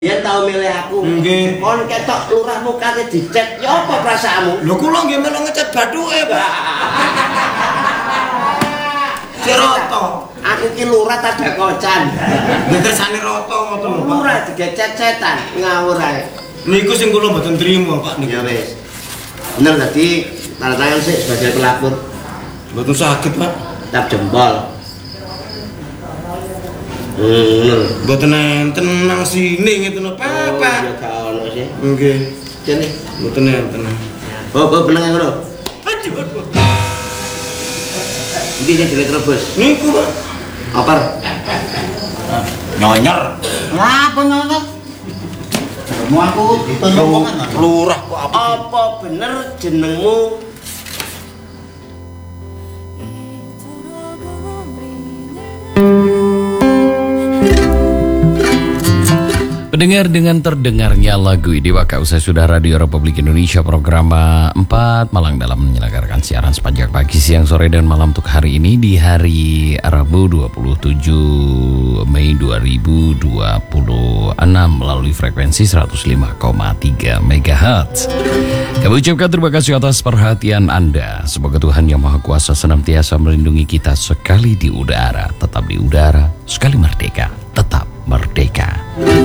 Yen tau milih aku. Nggih. Kon ketok lurah mukane dicet, ya apa perasaanmu? Lho kula nggih melu ngecat bathuke, Pak. Ciroto. Aku ki lurah tak kocan. Nggih kersane roto ngoten lho, Pak. Lurah digecet-cetan ngawur ae. Niku sing kula mboten trima, Pak niku. Ya wis. Bener tadi tanda tangan sih sebagai pelapor. Mboten saged, Pak. Tap jempol. Mboten enten nang sini ngeten lho, Pak. Ya gak ono sih. Nggih. Jene. Mboten enten. Oh, beneng ngono. Aduh, aduh. Iki sing direbus. Niku, Pak. Apa? Nyonyor. Ngapa nyonyor? Mau aku ditolongan. Lurah kok apa? Apa bener jenengmu? Pendengar, dengan terdengarnya lagu ini maka usai sudah Radio Republik Indonesia program 4 Malang dalam menyelenggarakan siaran sepanjang pagi, siang, sore, dan malam untuk hari ini di hari Rabu 27 Mei 2026 melalui frekuensi 105,3 MHz. Kami ucapkan terima kasih atas perhatian Anda. Semoga Tuhan Yang Maha Kuasa senantiasa melindungi kita sekali di udara, tetap di udara, sekali merdeka, tetap merdeka.